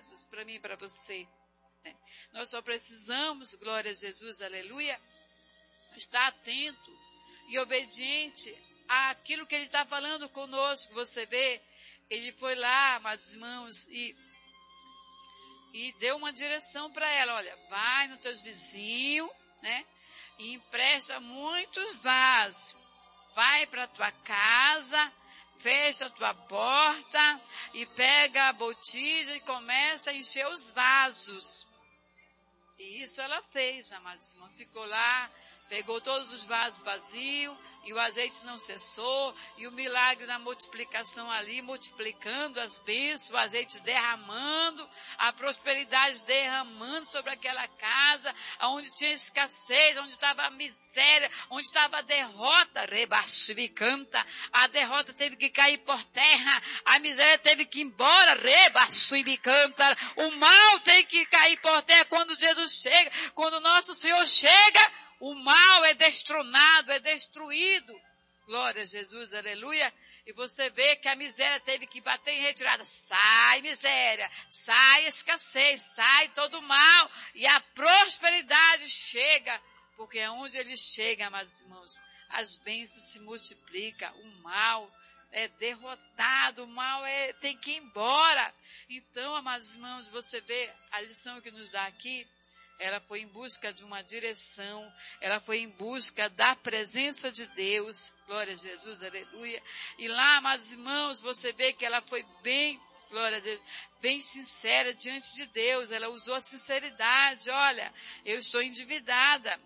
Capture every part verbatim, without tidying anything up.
bênçãos para mim e para você. Né? Nós só precisamos, glória a Jesus, aleluia, estar atento e obediente àquilo que Ele está falando conosco. Você vê, Ele foi lá, amados irmãos, e, e deu uma direção para ela. Olha, vai nos teus vizinhos, né? E empresta muitos vasos. Vai para a tua casa, fecha a tua porta e pega a botija e começa a encher os vasos. E isso ela fez, amados irmãos. Ficou lá, pegou todos os vasos vazios e o azeite não cessou. E o milagre da multiplicação ali, multiplicando as bênçãos, o azeite derramando, a prosperidade derramando sobre aquela casa, onde tinha escassez, onde estava a miséria, onde estava a derrota. Rebaixibicanta, a derrota teve que cair por terra, a miséria teve que ir embora. Rebaixibicanta, o mal tem que cair por terra quando Jesus chega, quando o nosso Senhor chega. O mal é destronado, é destruído. Glória a Jesus, aleluia. E você vê que a miséria teve que bater em retirada. Sai miséria, sai escassez, sai todo mal. E a prosperidade chega, porque é onde ele chega, amados irmãos, as bênçãos se multiplicam, o mal é derrotado, o mal é, tem que ir embora. Então, amados irmãos, você vê a lição que nos dá aqui. Ela foi em busca de uma direção, ela foi em busca da presença de Deus, glória a Jesus, aleluia. E lá, amados irmãos, você vê que ela foi bem, glória a Deus, bem sincera diante de Deus, ela usou a sinceridade. Olha, eu estou endividada,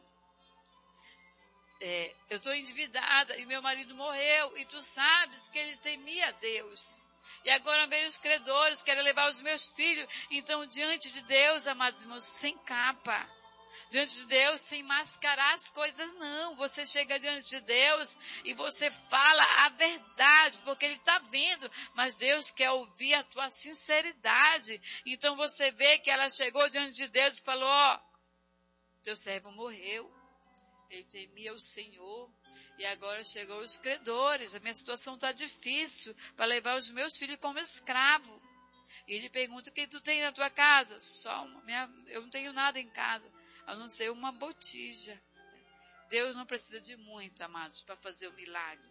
é, eu estou endividada e meu marido morreu, e tu sabes que ele temia a Deus. E agora vem os credores, querem levar os meus filhos. Então, diante de Deus, amados irmãos, sem capa. Diante de Deus, sem mascarar as coisas, não. Você chega diante de Deus e você fala a verdade, porque Ele está vendo. Mas Deus quer ouvir a tua sinceridade. Então, você vê que ela chegou diante de Deus e falou, ó, teu servo morreu. Ele temia o Senhor. E agora chegou os credores, a minha situação está difícil para levar os meus filhos como escravo. E ele pergunta, o que tu tem na tua casa? Só uma, minha, eu não tenho nada em casa, a não ser uma botija. Deus não precisa de muito, amados, para fazer o milagre.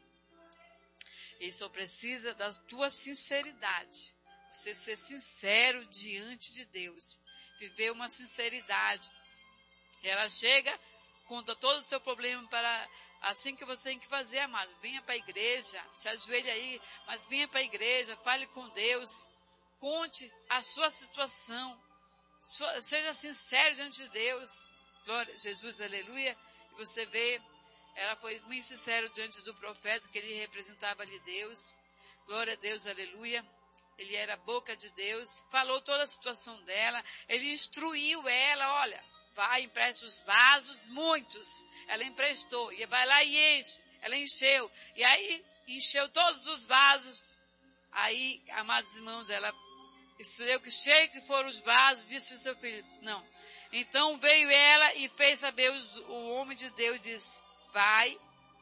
Ele só precisa da tua sinceridade. Você ser sincero diante de Deus. Viver uma sinceridade. Ela chega, conta todo o seu problema para... Assim que você tem que fazer, amado, venha para a igreja, se ajoelhe aí, mas venha para a igreja, fale com Deus, conte a sua situação, sua, seja sincero diante de Deus, glória a Jesus, aleluia. E você vê, ela foi muito sincera diante do profeta, que ele representava ali Deus, glória a Deus, aleluia. Ele era a boca de Deus, falou toda a situação dela, ele instruiu ela, olha, vai, empresta os vasos, muitos. Ela emprestou, e vai lá e enche. Ela encheu, e aí encheu todos os vasos. Aí, amados irmãos, ela eu que cheio que foram os vasos, disse ao seu filho, não. Então veio ela e fez saber os, o homem de Deus, disse, vai,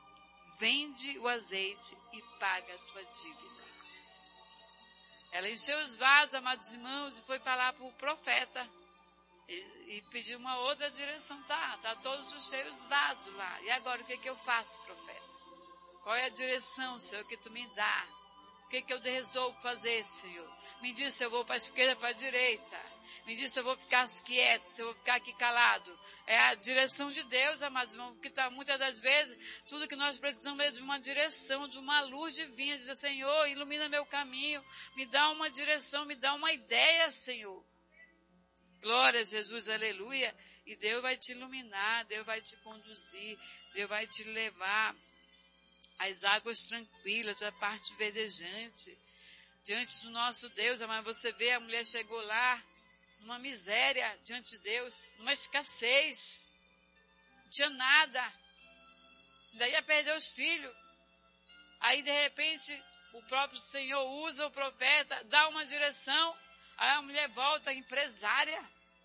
vende o azeite e paga a tua dívida. Ela encheu os vasos, amados irmãos, e foi falar para o profeta. E, e pediu uma outra direção. Tá, tá todos os cheios vasos lá. E agora o que que eu faço, profeta? Qual é a direção, Senhor, que tu me dá? O que que eu resolvo fazer, Senhor? Me diz se eu vou para a esquerda, para a direita. Me diz se eu vou ficar quieto, se eu vou ficar aqui calado. É a direção de Deus, amados irmãos, porque tá, muitas das vezes, tudo que nós precisamos é de uma direção, de uma luz divina. Dizer, Senhor, ilumina meu caminho, me dá uma direção, me dá uma ideia, Senhor. Glória a Jesus, aleluia. E Deus vai te iluminar, Deus vai te conduzir, Deus vai te levar às águas tranquilas, à parte verdejante. Diante do nosso Deus, mas você vê, a mulher chegou lá, numa miséria diante de Deus, numa escassez, não tinha nada. Daí ia perder os filhos. Aí, de repente, o próprio Senhor usa o profeta, dá uma direção. Aí a mulher volta empresária.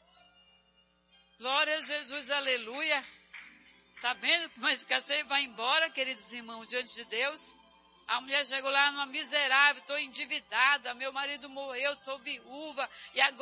Glória a Jesus, aleluia. Está vendo como a escassez vai embora, queridos irmãos, diante de Deus? A mulher chegou lá numa miserável, estou endividada, meu marido morreu, estou viúva, e agora